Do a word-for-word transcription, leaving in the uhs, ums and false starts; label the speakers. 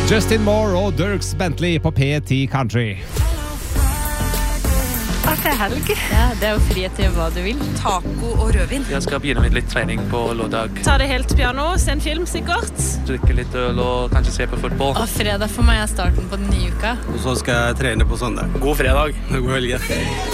Speaker 1: Justin Moore og Dierks Bentley på P ti Country.
Speaker 2: Det er helg.
Speaker 3: Ja, det er jo frihet til hva du vil.
Speaker 2: Taco og rødvin.
Speaker 4: Jeg skal begynne med litt trening på lørdag.
Speaker 5: Ta det helt piano, se en film sikkert.
Speaker 4: Drikke litt øl og kanskje se på fotball.
Speaker 3: Og fredag for meg er starten på den nye uka.
Speaker 6: Og så skal jeg trene på søndag.
Speaker 4: God fredag.
Speaker 6: God helg.